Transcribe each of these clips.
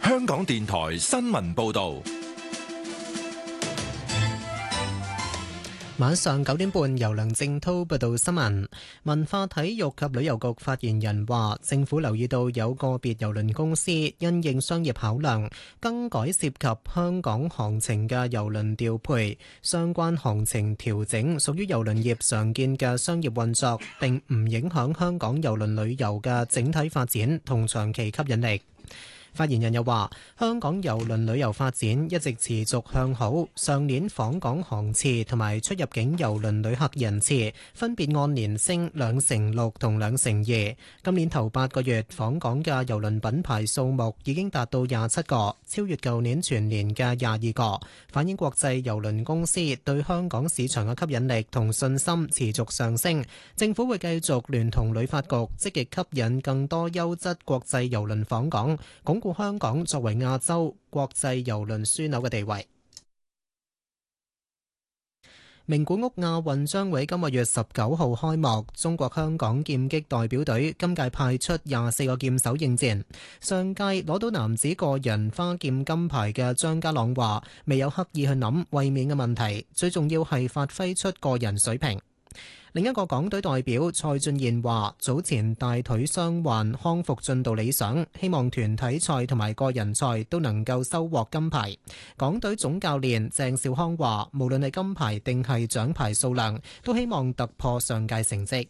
香港電台新聞報道。 晚上9點半，由梁正滔報道新聞。文化體育及旅遊局發言人話，政府留意到有個別郵輪公司因應商業考量，更改涉及香港航程嘅郵輪調配，相關航程調整屬於郵輪業常見嘅商業運作，並唔影響香港郵輪旅遊嘅整體發展同長期吸引力。發言人又話，香港郵輪旅遊發展一直持續向好，上年訪港航次同埋出入境郵輪旅客人次分別按年升2%同2%。今年頭8個月訪港嘅郵輪品牌數目已經達到27個，超越舊年全年嘅22個，反映國際郵輪公司對香港市場嘅吸引力同信心持續上升。政府會繼續聯同旅發局積極吸引更多優質國際郵輪訪港，鞏固香港作為亞洲國際郵輪樞紐嘅地位。名古屋亞運將會今個月19號開幕，中國香港劍擊代表隊今屆派出24個劍手應戰。上屆攞到男子個人花劍金牌嘅張家朗話，未有刻意去諗衛冕嘅問題，最重要係發揮出個人水平。另一個港隊代表蔡俊彥話，早前大腿傷患康復進度理想，希望團體賽同埋個人賽都能夠收穫金牌。港隊總教練鄭兆康話，無論係金牌定係獎牌數量，都希望突破上屆成績。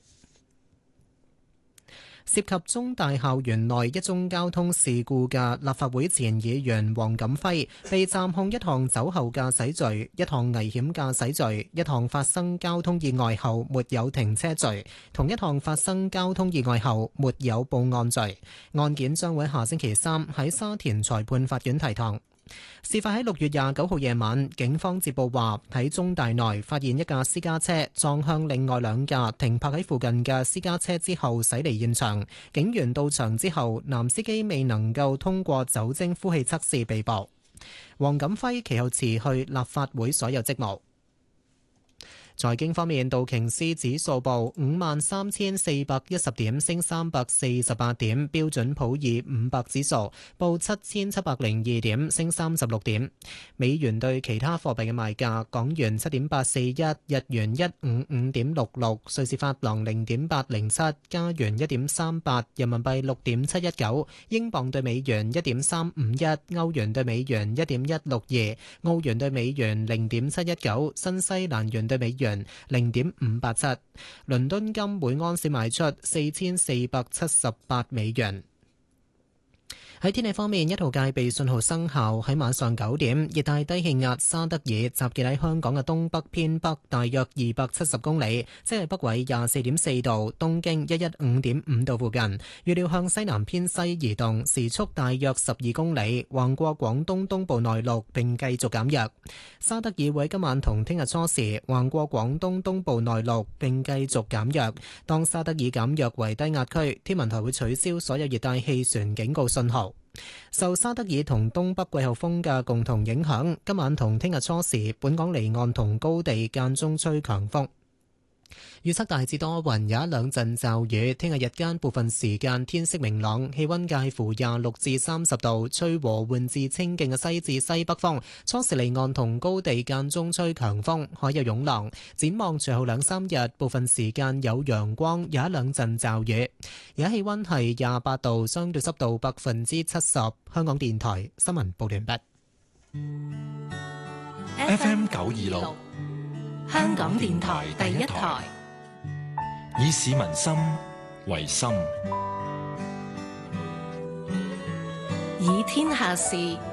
涉及中大校園內一宗交通事故嘅立法會前議員黃錦輝被暫控一項酒後駕駛罪、一項危險駕駛罪、一項發生交通意外後沒有停車罪，同一項發生交通意外後沒有報案罪。案件將會下星期3喺沙田裁判法院提堂。事發喺6月29號夜晚，警方接報話喺中大內發現一架私家車撞向另外兩架停泊喺附近嘅私家車之後駛離現場。警員到場之後，男司機未能夠通過酒精呼氣測試被捕。黃錦輝其後辭去立法會所有職務。財經方面，道瓊斯指數報53,410點，升348點；標準普爾500指數報7,702點，升36點。美元對其他貨幣嘅賣價：港元7.841，日元155.66，瑞士法郎0.807，加元1.38，人民幣6.719，英鎊對美元1.351，歐元對美元1.162，澳元對美元0.719，新西蘭元對美元0.587，倫敦金每盎司賣出4478美元。喺天氣方面，一號戒備信號生效。喺晚上9點，熱帶低氣壓沙德爾集結喺香港嘅東北偏北大約270公里，即係北緯24.4度、東經115.5度附近。預料向西南偏西移動，時速大約12公里，橫過廣東東部內陸並繼續減弱。沙德爾會今晚同聽日初時橫過廣東東部內陸並繼續減弱。當沙德爾減弱為低壓區，天文台會取消所有熱帶氣旋警告信號。受沙德爾同東北季候風嘅共同影響，今晚同聽日初時，本港離岸同高地間中吹強風。預測大致多雲，有一兩陣驟雨。聽日日間部分時間天色明朗，氣溫介乎26至30度，吹和緩至清勁嘅西至西北風。初時離岸同高地間中吹強風，海有湧浪。展望隨後2-3日，部分時間有陽光，有一兩陣驟雨。而家氣溫係28度，相對濕度70%。香港電台新聞報完畢。 FM 926， 香港電台第一台， 以市民心為心， 以天下事